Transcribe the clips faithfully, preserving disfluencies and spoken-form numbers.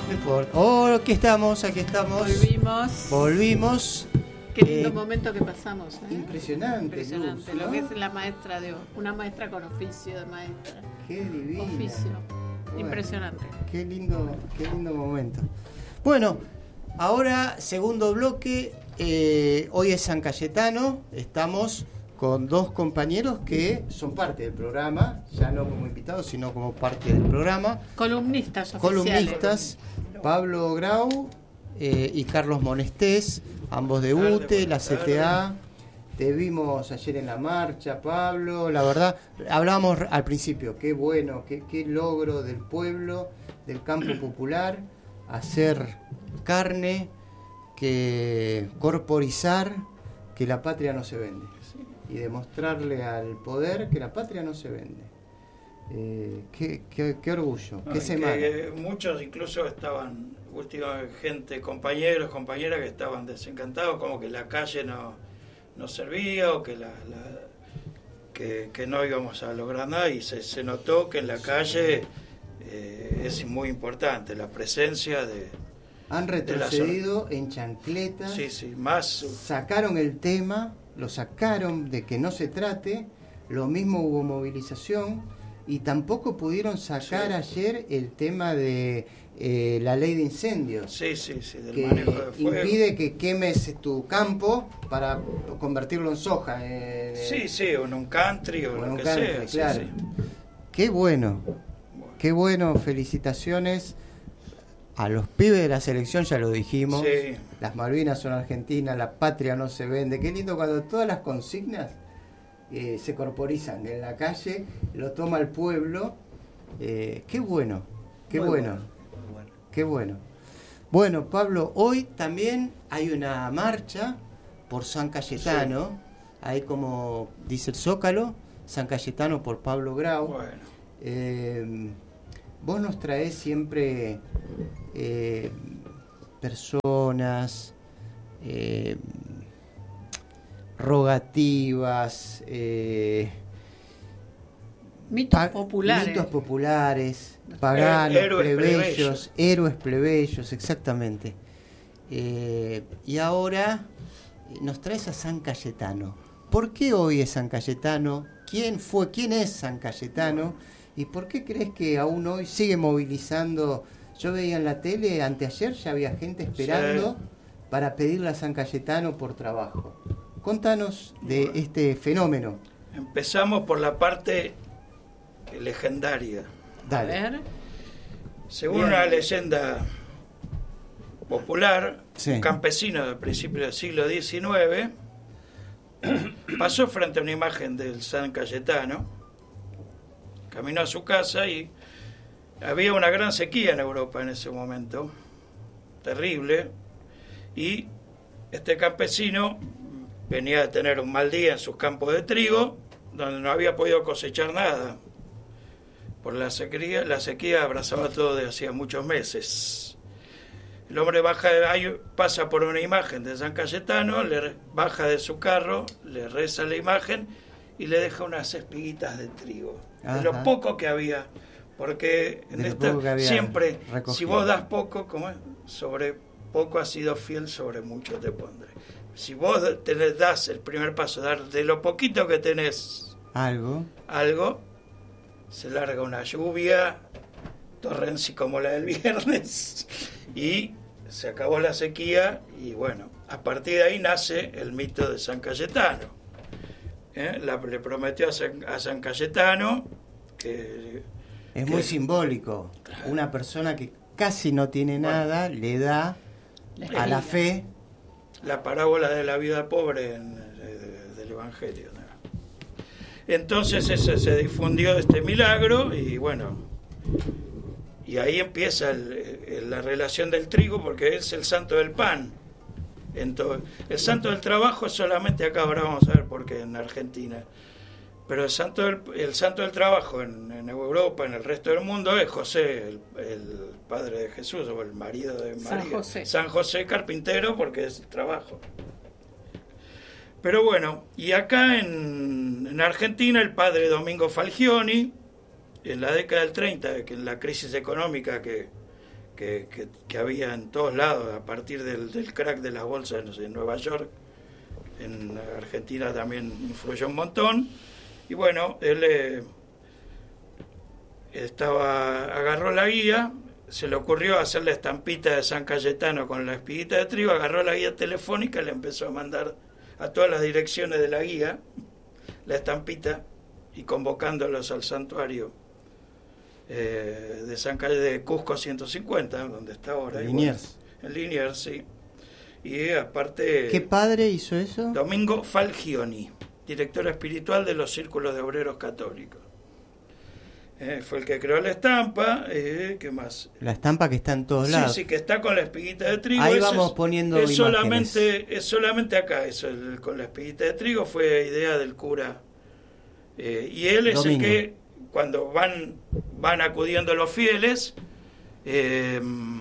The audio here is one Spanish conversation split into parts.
No importa. Oh, aquí estamos, aquí estamos. Volvimos. Volvimos. Qué lindo Eh, momento que pasamos. ¿eh? Impresionante. Impresionante. Luz, ¿no? Lo que es la maestra de una maestra con oficio de maestra. Qué divino. Oficio. Bueno, Impresionante. Qué lindo, qué lindo momento. Bueno, ahora segundo bloque. Eh, hoy es San Cayetano. Estamos con dos compañeros que son parte del programa, ya no como invitados, sino como parte del programa. Columnistas oficiales. Columnistas, Pablo Grau eh, y Carlos Monestés, ambos de U T E, la C T A. Te vimos ayer en la marcha, Pablo. La verdad, hablábamos al principio, qué bueno, qué, qué logro del pueblo, del campo popular, hacer carne, que corporizar que la patria no se vende. Y demostrarle al poder que la patria no se vende. Eh, qué, qué, qué orgullo, no, qué semana. Que muchos incluso estaban, última gente, compañeros, compañeras que estaban desencantados, como que la calle no, no servía o que, la, la, que, que no íbamos a lograr nada, y se, se notó que en la calle eh, es muy importante la presencia de... Han retrocedido en chancletas, sí, sí, más... sacaron el tema, lo sacaron de que no se trate, lo mismo hubo movilización, y tampoco pudieron sacar sí. ayer el tema de eh, la ley de incendios, sí, sí, sí, del que manejo de fuego. Impide que quemes tu campo para convertirlo en soja. Eh, sí, sí, o en un country o, o lo que country, sea. Claro. Sí, sí. Qué bueno, bueno, qué bueno, felicitaciones a los pibes de la selección, ya lo dijimos. Sí. Las Malvinas son argentinas, la patria no se vende. Qué lindo cuando todas las consignas eh, se corporizan en la calle, lo toma el pueblo. Eh, qué bueno, qué Muy bueno, bueno, muy bueno, qué bueno. Bueno, Pablo, hoy también hay una marcha por San Cayetano, sí. Ahí como dice el Zócalo, San Cayetano por Pablo Grau. Bueno. Eh, vos nos traés siempre eh, personas, eh, rogativas, eh, mitos populares, mitos populares, paganos, héroes plebeyos, plebeyos. héroes plebeyos, exactamente. Eh, y ahora nos traes a San Cayetano. ¿Por qué hoy es San Cayetano? ¿Quién fue? ¿Quién es San Cayetano? ¿Y por qué crees que aún hoy sigue movilizando? Yo veía en la tele, anteayer ya había gente esperando sí. para pedirle a San Cayetano por trabajo. Contanos de bueno, este fenómeno. Empezamos por la parte legendaria. Dale. A ver. Según Bien. una leyenda popular, sí. un campesino del principio del siglo diecinueve pasó frente a una imagen del San Cayetano, caminó a su casa y había una gran sequía en Europa en ese momento, terrible, y este campesino venía de tener un mal día en sus campos de trigo, donde no había podido cosechar nada, por la sequía, la sequía abrazaba todo de hacía muchos meses. El hombre baja, pasa por una imagen de San Cayetano, le baja de su carro, le reza la imagen y le deja unas espiguitas de trigo. Ajá. De lo poco que había, porque en esto siempre, recogido. Si vos das poco, como es, sobre poco has sido fiel, sobre mucho te pondré. Si vos tenés, das el primer paso, dar de lo poquito que tenés algo, algo, se larga una lluvia, torrencia como la del viernes, y se acabó la sequía, y bueno, a partir de ahí nace el mito de San Cayetano. ¿Eh? La, le prometió a San, a San Cayetano que... Es que, muy simbólico. Claro. Una persona que casi no tiene nada, bueno, le da a la fe... La parábola de la vida pobre en, de, de, del Evangelio, ¿no? Entonces ese, se difundió este milagro y bueno, y ahí empieza el, el, la relación del trigo, porque es el santo del pan. Entonces, el santo del trabajo solamente acá, ahora vamos a ver por qué en Argentina, pero el santo del, el santo del trabajo en, en Europa, en el resto del mundo, es José, el, el padre de Jesús, o el marido de María. San José. San José carpintero, porque es el trabajo. Pero bueno, y acá en, en Argentina el padre Domingo Falcioni, en la década del treinta, que en la crisis económica que, que, que, que había en todos lados a partir del, del crack de las bolsas en Nueva York. En Argentina también influyó un montón. Y bueno, él eh, estaba agarró la guía, se le ocurrió hacer la estampita de San Cayetano con la espiguita de trigo, agarró la guía telefónica y le empezó a mandar a todas las direcciones de la guía la estampita y convocándolos al santuario eh, de San Calle de Cusco ciento cincuenta, donde está ahora. Liniers. En Liniers, sí. Y aparte... ¿Qué padre hizo eso? Domingo Falgioni, director espiritual de los Círculos de Obreros Católicos. Eh, fue el que creó la estampa. Eh, ¿Qué más? La estampa que está en todos sí, lados. Sí, que está con la espiguita de trigo. Ahí Eso vamos es, poniendo es imágenes. solamente, es solamente acá, eso, el, con la espiguita de trigo fue idea del cura. Eh, y él es Domingo. el que, cuando van, van acudiendo los fieles, eh,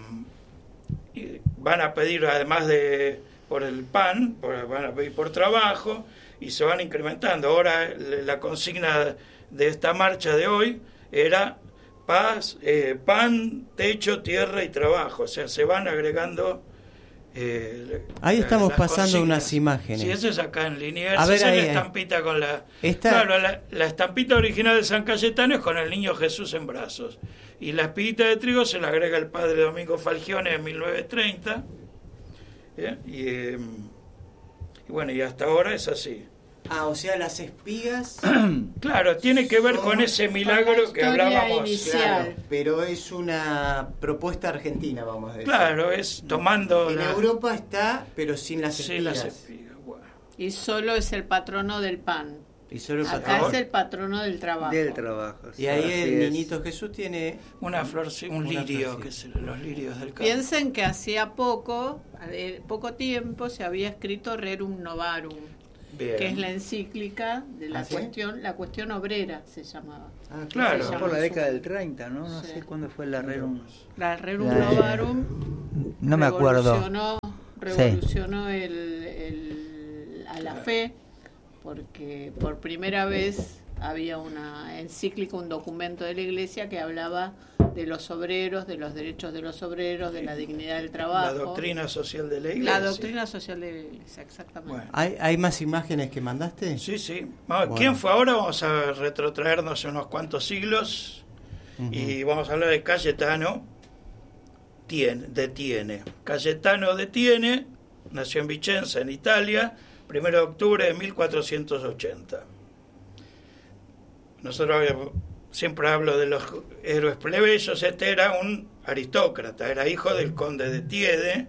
van a pedir, además de por el pan, por, van a pedir por trabajo, y se van incrementando. Ahora la consigna de esta marcha de hoy era paz, eh, pan, techo, tierra y trabajo. O sea, se van agregando. Eh, ahí estamos las pasando consignas. unas imágenes. Sí, eso es acá en Liniers. A ver, Esa ahí, es la ahí. estampita con la. Esta- Claro, la, la estampita original de San Cayetano es con el niño Jesús en brazos. Y la espiguita de trigo se la agrega el padre Domingo Falgione en mil novecientos treinta. ¿eh? Y, eh, y bueno, y hasta ahora es así. Ah, o sea, las espigas. Claro, tiene que ver Son- con ese con la milagro que historia hablábamos. inicial. Claro, pero es una propuesta argentina, vamos a decir. Claro, es tomando En la, Europa está, pero sin las sí, espigas. las espigas. Bueno. Y solo es el patrono del pan. Y solo el Acá patrón. es el patrono del trabajo. Del trabajo. Y ahí así el es. niñito Jesús tiene Una flor, sí, un Una lirio, florcita. que es los lirios del campo. Piensen que hacía poco, eh, poco tiempo, se había escrito Rerum Novarum, Bien. que es la encíclica de la ¿Ah, sí? cuestión, la cuestión obrera se llamaba. Ah, Claro. Se Por llama la su- década del treinta, ¿no? No Sí. sé cuándo fue la Rerum. La Rerum La- Novarum No me acuerdo. revolucionó, revolucionó el, el- a la fe, porque por primera vez había una encíclica, un documento de la Iglesia que hablaba de los obreros, de los derechos de los obreros, de la dignidad del trabajo. La doctrina social de la iglesia. La doctrina social de la Iglesia, exactamente. Bueno. ¿Hay, ¿Hay más imágenes que mandaste? Sí, sí. Vamos, Bueno. ¿Quién fue ahora? Vamos a retrotraernos unos cuantos siglos Ujú. y vamos a hablar de Cayetano Tiene, de Tiene. Cayetano de Tiene nació en Vicenza, en Italia, primero de octubre de mil cuatrocientos ochenta. Nosotros eh, siempre hablo de los héroes plebeyos. Este era un aristócrata, era hijo del conde de Tiede.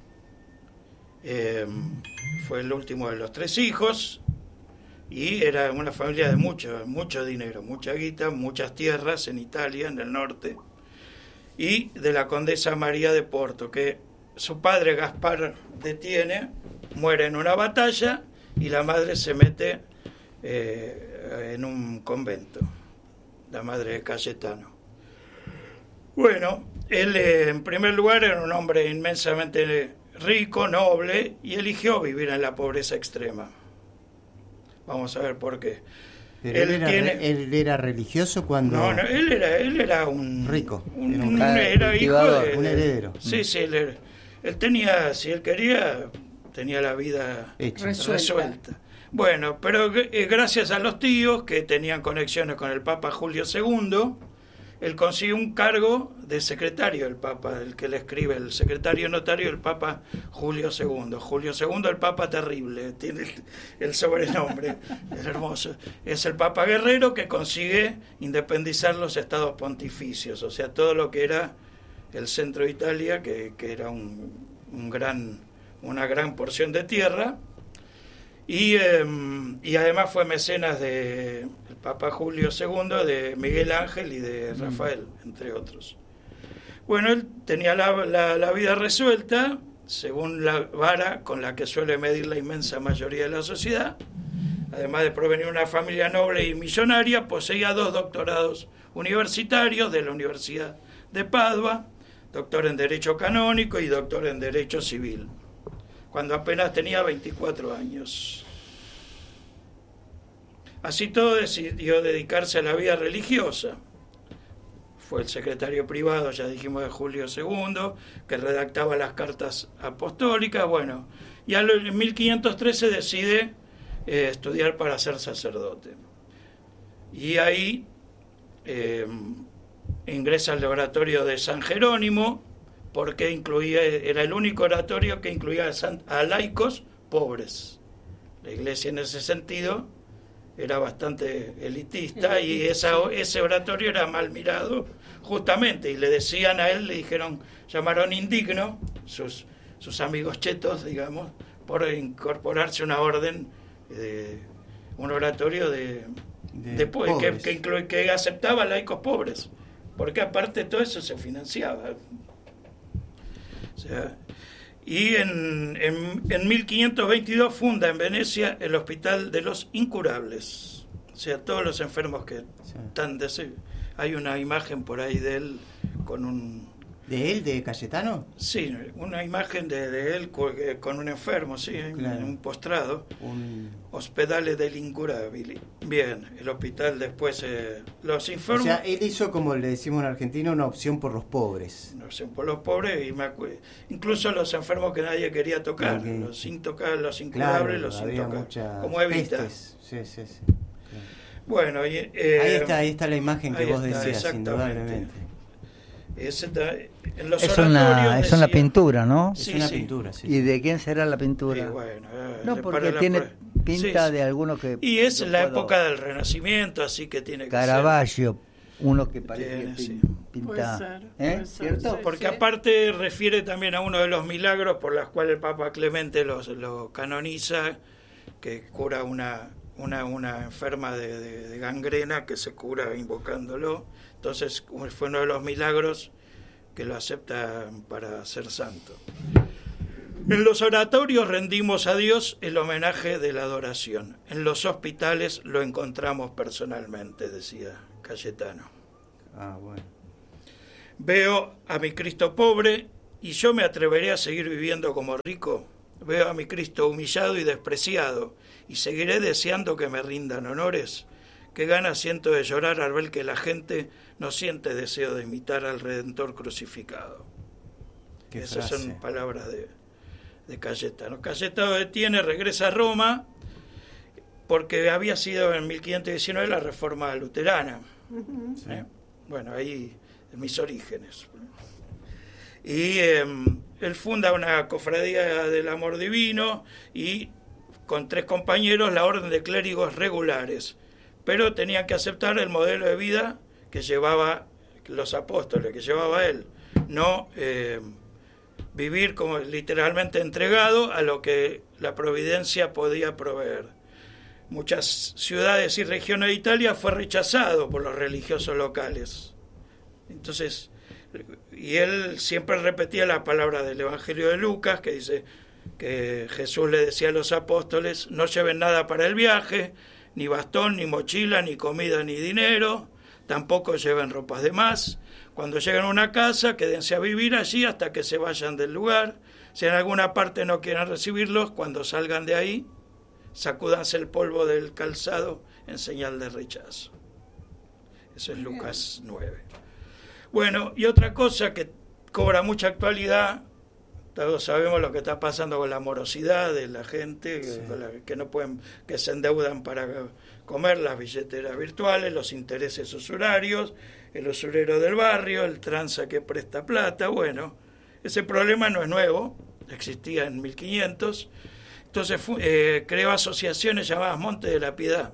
Eh, fue el último de los tres hijos y era una familia de mucho, mucho dinero, mucha guita, muchas tierras en Italia, en el norte, y de la condesa María de Porto, que su padre Gaspar de Tiene muere en una batalla y la madre se mete eh, en un convento, la madre de Cayetano. Bueno, él eh, en primer lugar era un hombre inmensamente rico, noble, y eligió vivir en la pobreza extrema. Vamos a ver por qué. Pero él, Él era, tiene- re- él era religioso cuando... No, no, él era, él era un Rico. un- Era un un- ca- era hijo cultivador, de, un heredero. Sí, sí, él, era- él tenía, si él quería, tenía la vida Hecho. Resuelta. resuelta. Bueno, pero eh, gracias a los tíos que tenían conexiones con el Papa Julio segundo, él consiguió un cargo de secretario del Papa, el que le escribe, el secretario notario del Papa Julio segundo. Julio segundo, el Papa terrible, tiene el, el sobrenombre, es hermoso. Es el Papa guerrero que consigue independizar los estados pontificios, o sea, todo lo que era el centro de Italia, que, que era un, un gran, una gran porción de tierra. Y, eh, y además fue mecenas de el Papa Julio segundo, de Miguel Ángel y de Rafael, entre otros. Bueno, él tenía la, la, la vida resuelta, según la vara con la que suele medir la inmensa mayoría de la sociedad. Además de provenir de una familia noble y millonaria, poseía dos doctorados universitarios de la Universidad de Padua, doctor en Derecho Canónico y doctor en Derecho Civil, cuando apenas tenía veinticuatro años. Así todo decidió dedicarse a la vida religiosa. fue el secretario privado, ya dijimos, de Julio segundo, que redactaba las cartas apostólicas, bueno, y en mil quinientos trece decide eh, estudiar para ser sacerdote. Y ahí eh, ingresa al oratorio de San Jerónimo, porque incluía, era el único oratorio que incluía a laicos pobres. La iglesia en ese sentido era bastante elitista, y esa, ese oratorio era mal mirado justamente, y le decían a él, le dijeron, llamaron indigno sus, sus amigos chetos, digamos, por incorporarse a una orden, de, un oratorio de, de, de que, que, inclu, que aceptaba laicos pobres, porque aparte todo eso se financiaba. O sea, y en, en, en mil quinientos veintidós funda en Venecia el Hospital de los Incurables. O sea, todos los enfermos que sí. están de ese... Hay una imagen por ahí de él con un... ¿De él, de Cayetano? Sí, una imagen de, de él con un enfermo, sí, claro. en un postrado. Un... Hospedales del Incurabili. Bien, el hospital después... Eh, los enfermos... O sea, él hizo, como le decimos en Argentina, una opción por los pobres. Una opción por los pobres, y me acuerdo, incluso los enfermos que nadie quería tocar, okay. los sin tocar, los incurables, claro, los sin tocar. Como Evita. Pestes. Sí, sí, sí. Claro. Bueno, y, eh, ahí está, ahí está la imagen que vos está, decías, indudablemente. Ese está, en los es, una, es una pintura, ¿no? Es sí, una sí. pintura, sí. ¿Y de quién será la pintura? Sí, bueno, eh, no, porque tiene la... pinta sí, de alguno que... Y es la puedo... época del Renacimiento, así que tiene que Caravaggio, ser... uno que parece tiene, que sí. pinta... Puede ser, ¿Eh? puede ser, ¿Cierto? sí, porque sí. aparte refiere también a uno de los milagros por los cuales el Papa Clemente los, lo canoniza, que cura una... Una, una enferma de, de, de gangrena que se cura invocándolo. Entonces fue uno de los milagros que lo acepta para ser santo. En los oratorios rendimos a Dios el homenaje de la adoración. En los hospitales lo encontramos personalmente, decía Cayetano. Ah, bueno. Veo a mi Cristo pobre y yo me atreveré a seguir viviendo como rico. Veo a mi Cristo humillado y despreciado, y seguiré deseando que me rindan honores. Qué gana siento de llorar al ver que la gente no siente deseo de imitar al Redentor crucificado. Qué Esas frase. son palabras de, de Cayetano. Cayetano detiene, regresa a Roma, porque había sido en mil quinientos diecinueve la reforma luterana. Uh-huh. Sí. ¿Eh? Bueno, ahí mis orígenes. Y eh, él funda una cofradía del amor divino y con tres compañeros la orden de clérigos regulares, pero tenían que aceptar el modelo de vida que llevaba los apóstoles, que llevaba él, no eh, vivir como literalmente entregado a lo que la providencia podía proveer. Muchas ciudades y regiones de Italia fue rechazado por los religiosos locales. Entonces, y él siempre repetía la palabra del Evangelio de Lucas, que dice que Jesús le decía a los apóstoles: no lleven nada para el viaje, ni bastón, ni mochila, ni comida, ni dinero, tampoco lleven ropas de más. Cuando lleguen a una casa, quédense a vivir allí hasta que se vayan del lugar. Si en alguna parte no quieren recibirlos, cuando salgan de ahí, sacúdanse el polvo del calzado en señal de rechazo. Eso es Lucas nueve. Bueno, y otra cosa que cobra mucha actualidad, todos sabemos lo que está pasando con la morosidad de la gente, sí. que, la, que no pueden, que se endeudan para comer, las billeteras virtuales, los intereses usurarios, el usurero del barrio, el tranza que presta plata. Bueno, ese problema no es nuevo, existía en mil quinientos. Entonces eh, creó asociaciones llamadas Monte de la Piedad,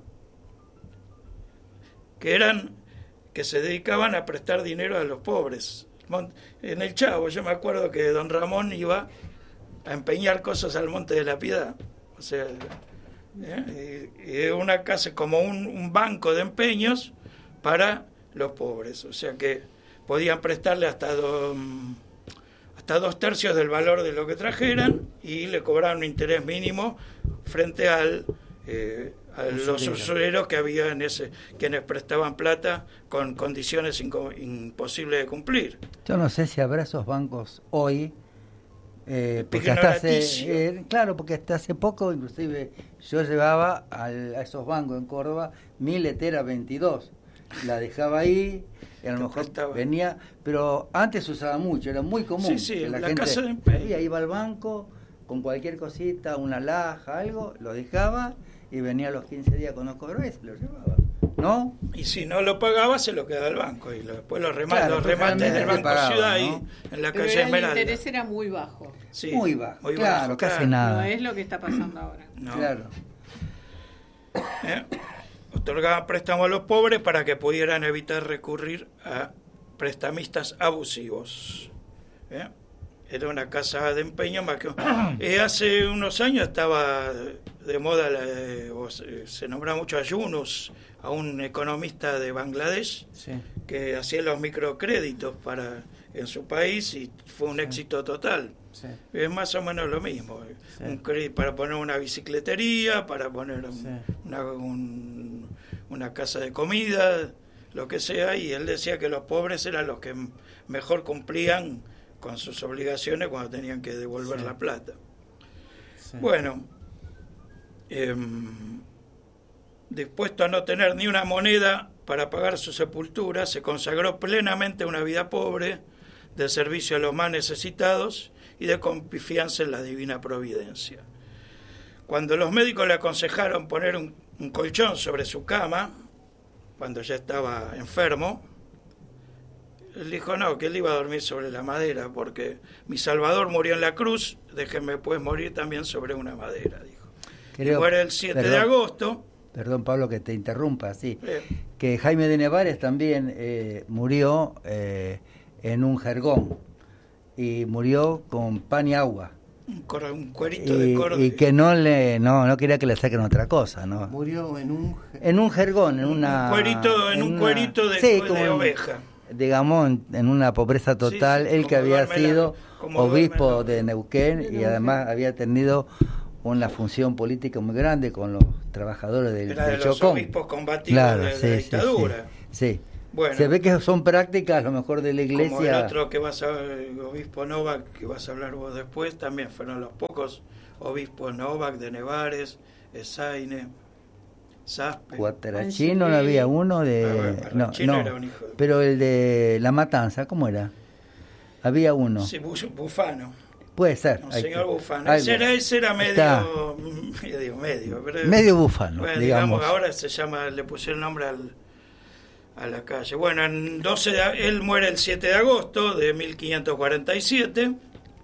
que eran que se dedicaban a prestar dinero a los pobres. En el Chavo, yo me acuerdo que don Ramón iba a empeñar cosas al Monte de la Piedad. O sea, ¿eh? y, y una casa como un, un banco de empeños para los pobres. O sea que podían prestarle hasta dos, hasta dos tercios del valor de lo que trajeran y le cobraban un interés mínimo frente al... Eh, a los usureros que había en ese, quienes prestaban plata con condiciones inco, imposibles de cumplir. Yo no sé si habrá esos bancos hoy, eh, porque hasta hace, eh, claro, porque hasta hace poco, inclusive, yo llevaba al, a esos bancos en Córdoba mi letera veintidós. la dejaba ahí, y a lo mejor prestaba. venía, pero antes se usaba mucho, era muy común. Sí, sí, que la, la gente casa de empeño. iba al banco con cualquier cosita, una laja, algo, lo dejaba y venía a los quince días con los cobros y se lo llevaba, ¿no? Y si no lo pagaba, se lo quedaba el banco. Y lo, después los remates, Claro, los remates del Banco pagaba, Ciudad, ¿no? ahí en la Pero calle era el Esmeralda. interés era muy bajo. Sí, muy bajo, muy claro, bajo, casi claro. nada. No es lo que está pasando ahora. No. Claro. ¿Eh? Otorgaban préstamos a los pobres para que pudieran evitar recurrir a prestamistas abusivos. ¿Eh? Era una casa de empeño más que... Eh, hace unos años estaba de moda, la, eh, o se, se nombraba mucho a Yunus, a un economista de Bangladesh, Sí. que hacía los microcréditos para en su país y fue un Sí. éxito total. Sí. Es más o menos lo mismo. Sí. Un crédito para poner una bicicletería, para poner un- Sí. una, un- una casa de comida, lo que sea, y él decía que los pobres eran los que m- mejor cumplían con sus obligaciones cuando tenían que devolver Sí. la plata. Sí. Bueno, em, dispuesto a no tener ni una moneda para pagar su sepultura, se consagró plenamente a una vida pobre, de servicio a los más necesitados y de confianza en la divina providencia. Cuando los médicos le aconsejaron poner un, un colchón sobre su cama, cuando ya estaba enfermo, él dijo no, que él iba a dormir sobre la madera, porque mi Salvador murió en la cruz, déjenme pues morir también sobre una madera, dijo. Creo- y muere el siete de perdón. agosto. Perdón, Pablo, que te interrumpa, sí. eh, Que Jaime de Nevares también eh, murió eh, en un jergón y murió con pan y agua. un, cor- un cuerito de Y, coro. y que no le no no quería que le saquen otra cosa, ¿no? Murió en un... En un jergón, en una... un cuerito, en un una- cuerito de, sí, de como en- oveja. digamos, en, en una pobreza total, Sí, sí, él como que había duerme la- sido como obispo duerme la- de Neuquén De y Neuquén. además había tenido una función política muy grande con los trabajadores del, Era del de los Chocón. obispos combativos Claro, de, sí, de la sí, dictadura. Sí, sí. Bueno, Se ve que son prácticas, a lo mejor de la como el iglesia. otro que vas a el obispo Novak, que vas a hablar vos después, también fueron los pocos obispos Novak de Nevares, Esaine, Saspe. Cuatrachino no había uno de... Ah, bueno, no, Arrachino no, era un hijo de- pero el de La Matanza, ¿cómo era? Había uno. Sí, Bu- Bufano, Puede ser. un ahí señor está. Bufano. Algo. Ese era, ese era medio, Está. medio, medio. pero- Medio bufano, Bueno, digamos. ahora se llama, le pusieron el nombre al, a la calle. Bueno, en doce de, él muere el siete de agosto de mil quinientos cuarenta y siete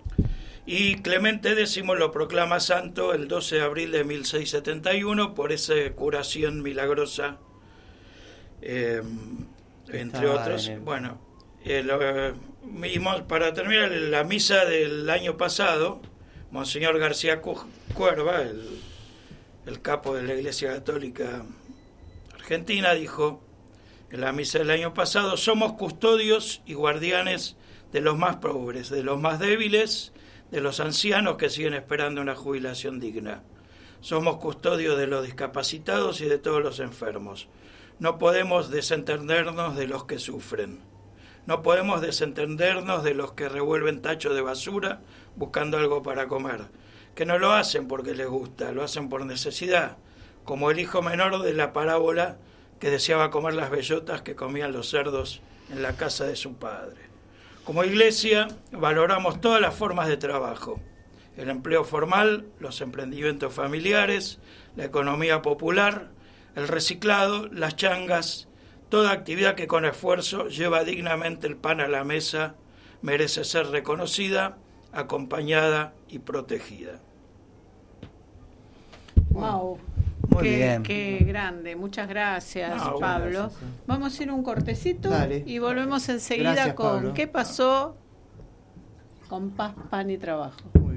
y Clemente X lo proclama santo el doce de abril de mil seiscientos setenta y uno por esa curación milagrosa, eh, entre Estaba otros. en el- Bueno, eh, lo, eh, vimos, para terminar, la misa del año pasado, Monseñor García Cu- Cuerva, el, el capo de la Iglesia Católica Argentina, dijo en la misa del año pasado: somos custodios y guardianes de los más pobres, de los más débiles, de los ancianos que siguen esperando una jubilación digna. Somos custodios de los discapacitados y de todos los enfermos. No podemos desentendernos de los que sufren. No podemos desentendernos de los que revuelven tachos de basura buscando algo para comer, que no lo hacen porque les gusta, lo hacen por necesidad, como el hijo menor de la parábola que deseaba comer las bellotas que comían los cerdos en la casa de su padre. Como iglesia valoramos todas las formas de trabajo: el empleo formal, los emprendimientos familiares, la economía popular, el reciclado, las changas. Toda actividad que con esfuerzo lleva dignamente el pan a la mesa merece ser reconocida, acompañada y protegida. Wow. Muy qué, bien. qué grande. Muchas gracias, No, bueno, Pablo. gracias, sí. Vamos a ir a un cortecito Dale. y volvemos enseguida Gracias, con Pablo. ¿qué pasó con Paz, Pan y Trabajo? Muy